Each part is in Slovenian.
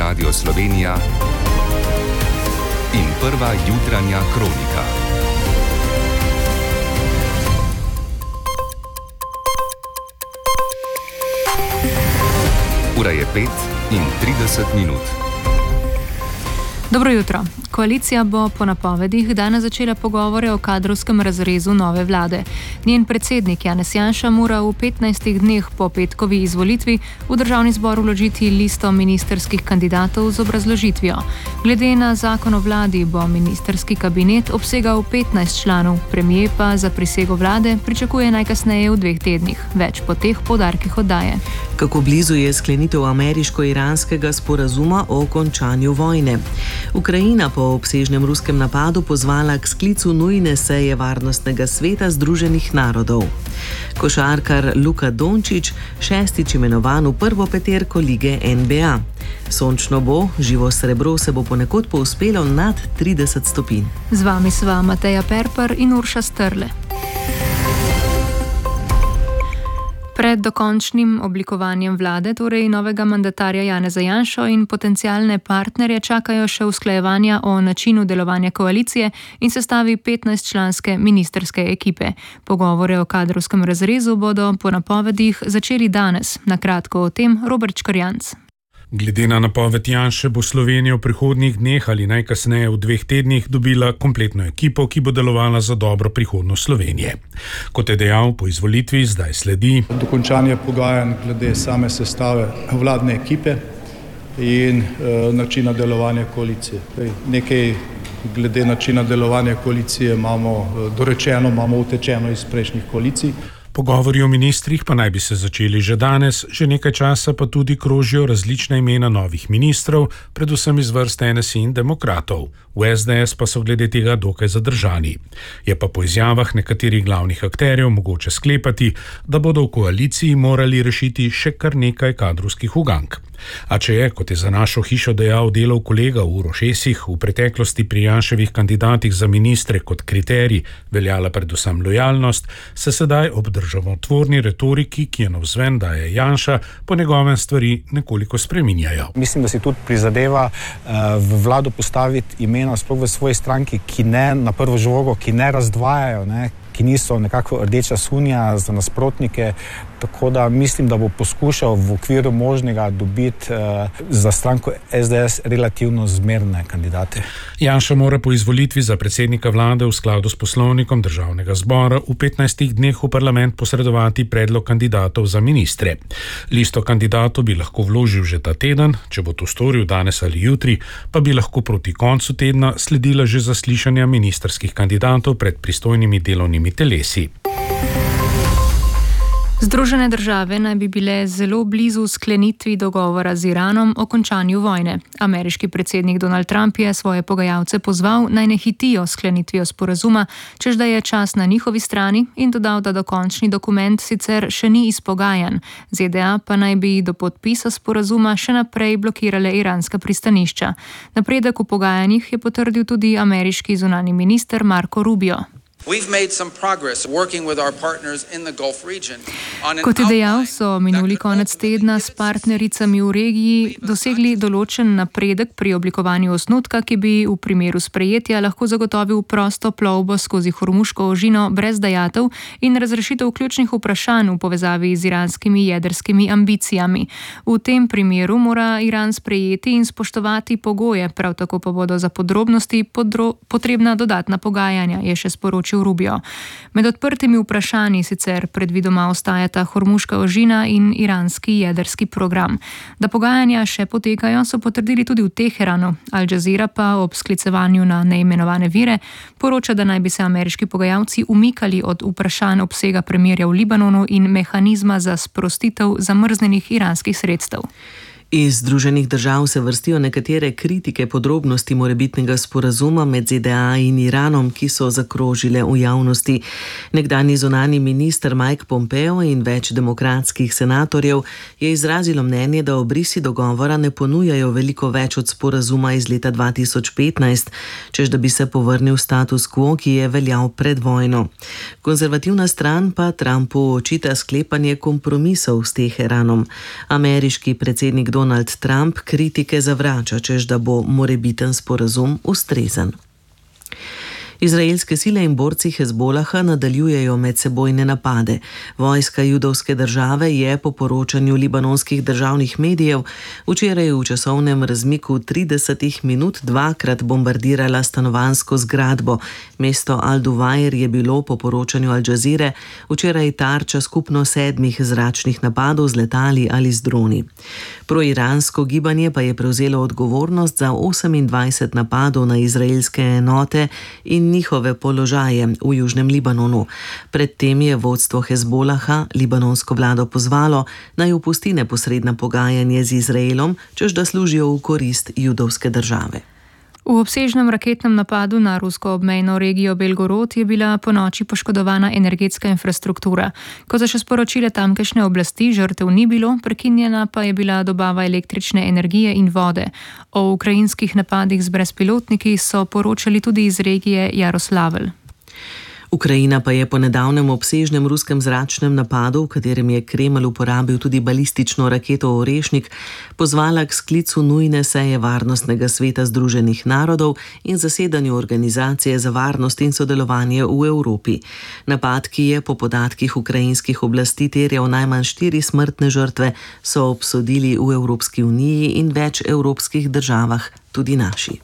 Radio Slovenija in prva jutranja kronika. Ura je 5:30. Dobro jutro. Koalicija bo po napovedih danes začela pogovore o kadrovskem razrezu nove vlade. Njen predsednik Janez Janša mora v 15 dneh po petkovi izvolitvi v državni zbor vložiti listo ministerskih kandidatov z obrazložitvijo. Glede na zakon o vladi bo ministerski kabinet obsegal 15 članov, premier pa za prisego vlade pričakuje najkasneje v 2 tednih. Več po teh poudarkih oddaje. Kako blizu je sklenitev ameriško-iranskega sporazuma o končanju vojne? Ukrajina po obsežnem ruskem napadu pozvala k sklicu nujne seje Varnostnega sveta Združenih narodov. Košarkar Luka Dončić 6. imenovan v prvo peterko lige NBA. Sončno bo, živo srebro se bo ponekod povzpelo nad 30 stopinj. Z vami sva Mateja Perper in Urša Strle. Pred dokončnim oblikovanjem vlade, torej novega mandatarja Janeza Janšo in potencialne partnerje čakajo še usklajevanja o načinu delovanja koalicije in sestavi 15-članske ministerske ekipe. Pogovore o kadrovskem razrezu bodo po napovedih začeli danes. Na kratko o tem Robert Škrjanc. Glede na napoved Janše bo Slovenija v prihodnjih dneh ali najkasneje v 2 tednih dobila kompletno ekipo, ki bo delovala za dobro prihodnost Slovenije. Kot je dejal, po izvolitvi zdaj sledi dokončanje pogajanj glede same sestave vladne ekipe in načina delovanja koalicije. Nekaj glede načina delovanja koalicije imamo dorečeno, imamo utečeno iz prejšnjih koalicij. Pogovori o ministrih pa naj bi se začeli že danes, že nekaj časa pa tudi krožijo različna imena novih ministrov, predvsem iz vrst NSI in demokratov. V SDS pa so glede tega dokaj zadržani. Je pa po izjavah nekaterih glavnih akterjev mogoče sklepati, da bodo v koaliciji morali rešiti še kar nekaj kadrovskih ugank. A če je, kot je za našo hišo dejal delov kolega Uroš Esih, v preteklosti pri Janševih kandidatih za ministre kot kriterij veljala predvsem lojalnost, se sedaj ob državotvorni retoriki, ki je navzven daje Janša, po njegovem stvari nekoliko spreminjajo. Mislim, da si tudi prizadeva v vlado postaviti imena sploh v svoji stranki, ki ne na prvo žogo, ki ne razdvajajo, ki niso nekako rdeča sunja za nasprotnike, tako da mislim, da bo poskušal v okviru možnega dobiti za stranko SDS relativno zmerne kandidate. Janša mora po izvolitvi za predsednika vlade v skladu s poslovnikom državnega zbora v 15 dneh v parlament posredovati predlog kandidatov za ministre. Listo kandidatov bi lahko vložil že ta teden, če bo to storil danes ali jutri, pa bi lahko proti koncu tedna sledila že zaslišanja ministerskih kandidatov pred pristojnimi delovnimi telesi. Združene države naj bi bile zelo blizu sklenitvi dogovora z Iranom o končanju vojne. Ameriški predsednik Donald Trump je svoje pogajalce pozval, naj ne hitijo sklenitvijo sporazuma, čež da je čas na njihovi strani, in dodal, da dokončni dokument sicer še ni izpogajan. ZDA pa naj bi do podpisa sporazuma še naprej blokirale iranska pristanišča. Napredek v pogajanjih je potrdil tudi ameriški zunanji minister Marco Rubio. Kot je dejal, so minuli konec tedna s partnericami v regiji dosegli določen napredek pri oblikovanju osnutka, ki bi v primeru sprejetja lahko zagotovil prosto plovbo skozi Hormuško ožino brez dajatev in razrešitev ključnih vprašanj v povezavi z iranskimi jedrskimi ambicijami. V tem primeru mora Iran sprejeti in spoštovati pogoje, prav tako pa bodo za podrobnosti potrebna dodatna pogajanja, je še sporočil Rubio. Med odprtimi vprašanji sicer predvidoma ostajata Hormuška ožina in iranski jedrski program. Da pogajanja še potekajo, so potrdili tudi v Teheranu. Al Jazeera pa ob sklicevanju na neimenovane vire poroča, da naj bi se ameriški pogajalci umikali od vprašanj obsega premirja v Libanonu in mehanizma za sprostitev zamrznenih iranskih sredstev. Iz Združenih držav se vrstijo nekatere kritike podrobnosti morebitnega sporazuma med ZDA in Iranom, ki so zakrožile v javnosti. Nekdanji zunanji minister Mike Pompeo in več demokratskih senatorjev je izrazilo mnenje, da obrisi dogovora ne ponujajo veliko več od sporazuma iz leta 2015, čež da bi se povrnil status quo, ki je veljal pred vojno. Konzervativna stran pa Trumpu očita sklepanje kompromisov s Teheranom. Ameriški predsednik Donald Donald Trump kritike zavrača, češ da bo morebiten sporazum ustrezen. Izraelske sile in borci Hezbolaha nadaljujejo medsebojne napade. Vojska judovske države je po poročanju libanonskih državnih medijev včeraj v časovnem razmiku 30 minut dvakrat bombardirala stanovanjsko zgradbo. Mesto Al-Duvair je bilo po poročanju Al Jazeere včeraj tarča skupno 7 zračnih napadov z letali ali z droni. Proiransko gibanje pa je prevzelo odgovornost za 28 napadov na izraelske enote in njihove položaje v južnem Libanonu. Predtem je vodstvo Hezbolaha libanonsko vlado pozvalo, naj opusti neposredna pogajanje z Izraelom, češ da služijo v korist judovske države. V obsežnem raketnem napadu na rusko obmejno regijo Belgorod je bila ponoči poškodovana energetska infrastruktura. Kot so še sporočile tamkajšnje oblasti, žrtev ni bilo, prekinjena pa je bila dobava električne energije in vode. O ukrajinskih napadih z brezpilotniki so poročali tudi iz regije Jaroslavl. Ukrajina pa je po nedavnem obsežnem ruskem zračnem napadu, v katerem je Kremelj uporabil tudi balistično raketo Orešnik, pozvala k sklicu nujne seje Varnostnega sveta Združenih narodov in zasedanju Organizacije za varnost in sodelovanje v Evropi. Napad, ki je po podatkih ukrajinskih oblasti terjal najmanj 4 smrtne žrtve, so obsodili v Evropski uniji in več evropskih državah, tudi naši.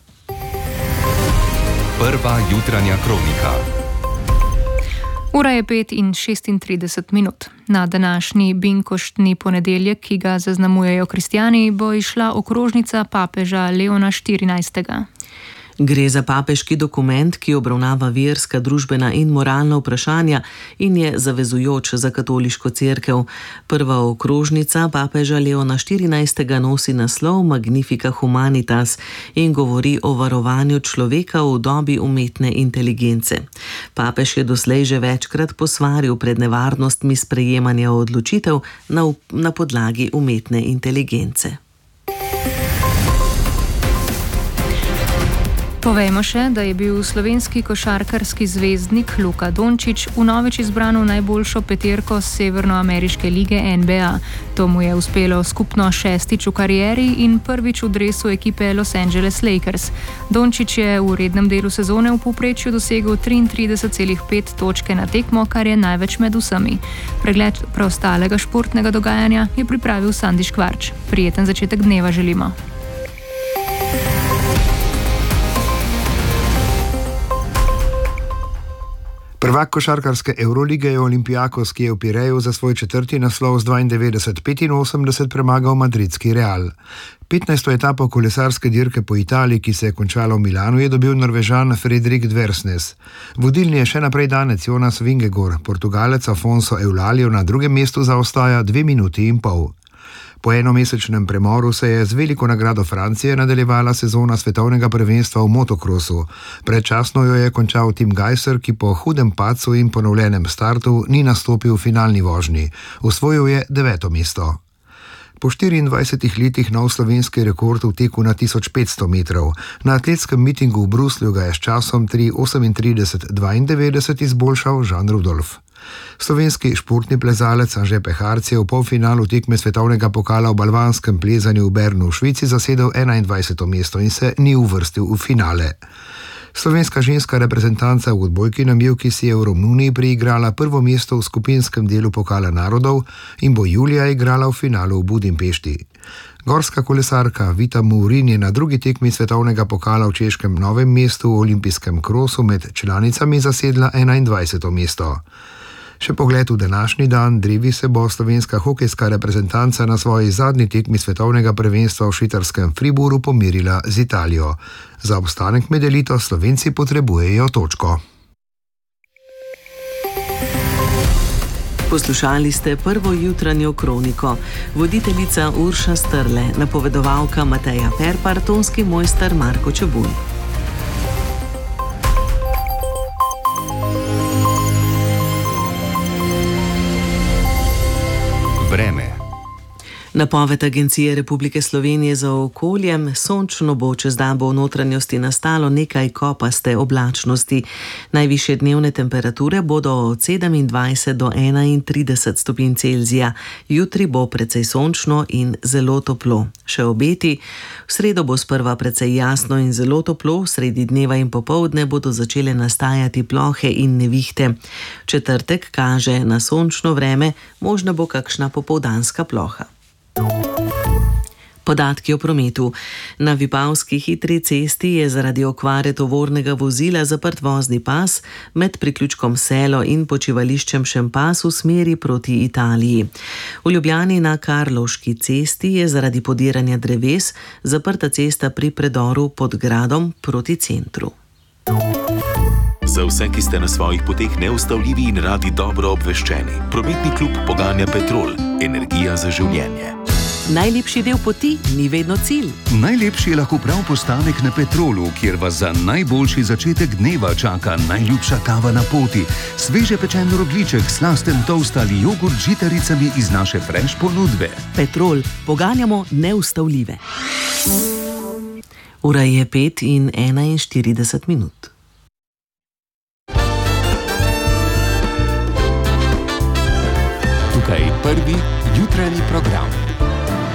Prva jutranja kronika. Ura je 5:36. Na današnji binkoštni ponedeljek, ki ga zaznamujejo kristjani, bo izšla okrožnica papeža Leona XIV. Gre za papeški dokument, ki obravnava verska, družbena in moralna vprašanja in je zavezujoč za katoliško cerkev. Prva okrožnica papeža Leona XIV nosi naslov Magnifica Humanitas in govori o varovanju človeka v dobi umetne inteligence. Papež je doslej že večkrat posvaril pred nevarnostmi sprejemanja odločitev na podlagi umetne inteligence. Povejmo še, da je bil slovenski košarkarski zvezdnik Luka Dončić vnovič izbran v najboljšo peterko severnoameriške lige NBA. To mu je uspelo skupno 6. v karieri in prvič v dresu ekipe Los Angeles Lakers. Dončić je v rednem delu sezone v povprečju dosegel 33,5 točke na tekmo, kar je največ med vsemi. Pregled preostalega športnega dogajanja je pripravil Sandi Škvarč. Prijeten začetek dneva želimo. Prvak košarkarske Evrolige je Olympiakos, ki je v Pireju za svoj 4. naslov z 92-85 premagal madridski Real. 15. etapo kolesarske dirke po Italiji, ki se je končala v Milanu, je dobil Norvežan Fredrik Dversnes. Vodilni je še naprej danec Jonas Vingegaard, Portugalec Afonso Eulalio na drugem mestu zaostaja 2 minuti in pol. Po enomesečnem premoru se je z veliko nagrado Francije nadaljevala sezona svetovnega prvenstva v motokrosu. Predčasno jo je končal Tim Gajser, ki po hudem padcu in ponovljenem startu ni nastopil v finalni vožnji. Osvojil je 9. mesto. Po 24 letih nov slovenski rekord v teku na 1500 metrov. Na atletskem mitingu v Bruslju ga je s časom 3:38:92 izboljšal Žan Rudolf. Slovenski športni plezalec Anže Peharc je v polfinalu tekme svetovnega pokala v balvanskem plezanju v Bernu v Švici zasedel 21. mesto in se ni uvrstil v finale. Slovenska ženska reprezentanca v odbojki na mivki si je v Romuniji priigrala prvo mesto v skupinskem delu pokala narodov in bo julija igrala v finalu v Budimpešti. Gorska kolesarka Vita Mourin je na drugi tekmi svetovnega pokala v češkem Novem mestu v olimpijskem krosu med članicami zasedla 21. mesto. Še pogled v današnji dan, drevi se bo slovenska hokejska reprezentanca na svoji zadnji tekmi svetovnega prvenstva v švicarskem Fribourgu pomirila z Italijo. Za obstanek med elito Slovenci potrebujejo točko. Poslušali ste prvo jutranjo kroniko. Voditeljica Urša Strle, napovedovalka Mateja Perpar, tonski mojster Marko Čebulj. Vreme. Napoved Agencije Republike Slovenije za okolje: sončno bo, čez dan bo v notranjosti nastalo nekaj kopaste oblačnosti. Najvišje dnevne temperature bodo od 27 do 31 stopinj Celzija. Jutri bo precej sončno in zelo toplo. Še obeti: v sredo bo sprva precej jasno in zelo toplo, sredi dneva in popoldne bodo začele nastajati plohe in nevihte. Četrtek kaže na sončno vreme, možna bo kakšna popoldanska ploha. Podatki o prometu. Na Vipavski hitri cesti je zaradi okvare tovornega vozila zaprt vozni pas med priključkom Selo in počivališčem Šempas v smeri proti Italiji. V Ljubljani na Karlovški cesti je zaradi podiranja dreves zaprta cesta pri predoru pod gradom proti centru. Za vse, ki ste na svojih poteh neustavljivi in radi dobro obveščeni, prometni klub poganja Petrol, energija za življenje. Najlepši del poti ni vedno cilj. Najlepši je lahko prav postanek na Petrolu, kjer vas za najboljši začetek dneva čaka najljubša kava na poti, sveže pečen rogljiček, slasten toast ali jogurt z žitaricami iz naše fresh ponudbe. Petrol, poganjamo neustavljive. Ura je 5:41. Tukaj prvi jutranji program.